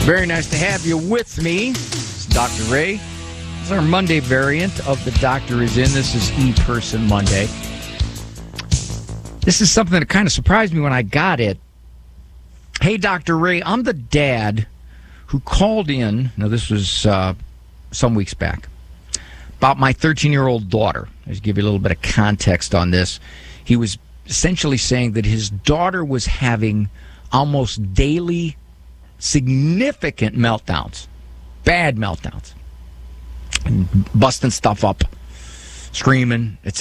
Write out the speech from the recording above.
Very nice to have you with me. It's Dr. Ray. This is our Monday variant of The Doctor Is In. This is E-Person Monday. This is something that kind of surprised me when I got it. Hey, Dr. Ray, I'm the dad who called in, now this was some weeks back, about my 13-year-old daughter. I'll just give you a little bit of context on this. He was essentially saying that his daughter was having almost daily significant meltdowns, bad meltdowns, and busting stuff up, screaming, etc.